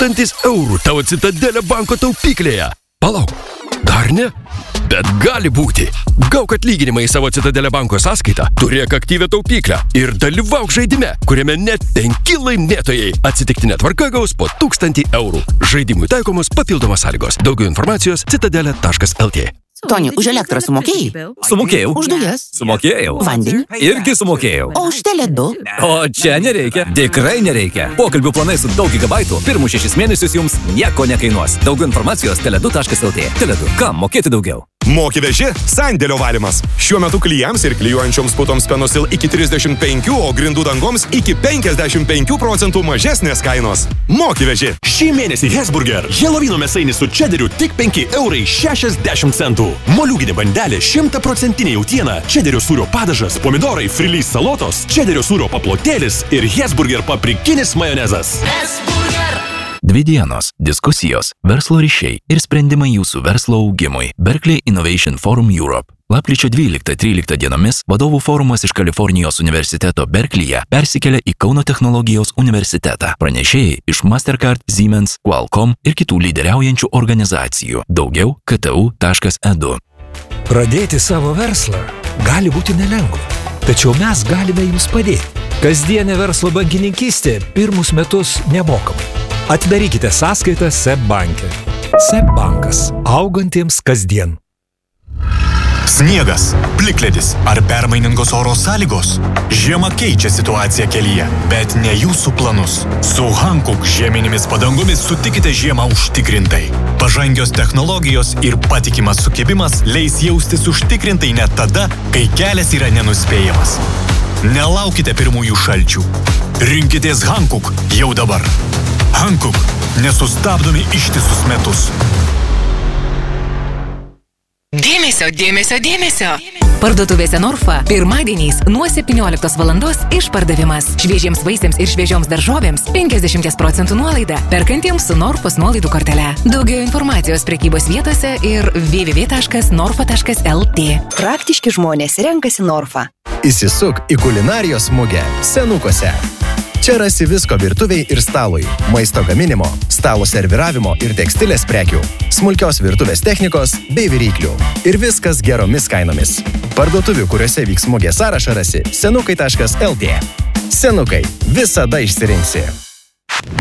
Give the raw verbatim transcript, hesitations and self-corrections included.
Tūkstantis eurų tavo Citadele banko taupyklėje. Palauk, dar ne? Bet gali būti. Gauk atlyginimą į savo Citadele banko sąskaitą, turėk aktyvią taupyklę ir dalyvauk žaidime, kuriame net penki laimėtojai atsitiktinė tvarka gaus po tūkstantį eurų. Žaidimui taikomos papildomos sąlygos. Daugiau informacijos citadele taškas lt. Toni, už elektrą sumokėjai? Sumokėjau. Už dujas? Sumokėjau. Vandenį? Irgi sumokėjau. O už Tele du? O čia nereikia. Tikrai nereikia. Pokalbių planai su daug gigabaitų pirmus šešis mėnesius jums nieko nekainuos. Daugiau informacijos tele du taškas lt. Tele du. Kam mokėti daugiau? Moki veži sandėlio valymas. Šiuo metu klijams ir klijuojančioms putoms Penosil iki trisdešimt penki, o grindų dangoms iki penkiasdešimt penki procentų mažesnės kainos. Moki veži. Šį mėnesį Hesburger. Helovino mėsainis su čederiu tik penki eurai šešiasdešimt centų. Moliūginė bandelė šimtaprocentinė jautiena, čederio sūrio padažas, pomidorai, frilys salotos, čederio sūrio paplotėlis ir Hesburger paprikinis majonezas. Hesburger. Dvi dienos, diskusijos, verslo ryšiai ir sprendimai jūsų verslo augimui. Berkeley Innovation Forum Europe. Lapkričio dvyliktą-tryliktą dienomis vadovų forumas iš Kalifornijos universiteto Berkeleyje persikelia į Kauno technologijos universitetą. Pranešėjai iš Mastercard, Siemens, Qualcomm ir kitų lyderiaujančių organizacijų. Daugiau k t u taškas e d u. Pradėti savo verslą gali būti nelengva, tačiau mes galime jums padėti. Kasdienė verslo bankininkystė pirmus metus nemokamai. Atidarykite sąskaitą SEB banke. SEB bankas. Augantiems kasdien. Sniegas, plikledis ar permainingos oro sąlygos? Žiema keičia situaciją kelyje, bet ne jūsų planus. Su Hankook žieminėmis padangomis sutikite žiemą užtikrintai. Pažangios technologijos ir patikimas sukibimas leis jaustis užtikrintai net tada, kai kelias yra nenuspėjamas. Nelaukite pirmųjų šalčių. Rinkitės Hankook jau dabar. Hankook – nesustabdomi ištisus metus. Dėmesio, dėmesio, dėmesio. Parduotuvėse Norfa pirmadieniais nuo septynioliktos valandos išpardavimas. Šviežiems vaisiams ir šviežioms daržovėms penkiasdešimt procentų nuolaida. Perkantiems su Norfos nuolaidų kortele. Daugiau informacijos prekybos vietose ir w w w taškas norfa taškas l t. Praktiški žmonės renkasi Norfa. Įsisuk į kulinarijos mugę Senukuose. Čia rasi visko virtuviai ir stalui, maisto gaminimo, stalo serviravimo ir tekstilės prekių, smulkios virtuvės technikos bei viryklių. Ir viskas geromis kainomis. Parduotuvių, kuriuose vyks mugė sąrašą rasi senukai taškas l t. Senukai, visada išsirinksi.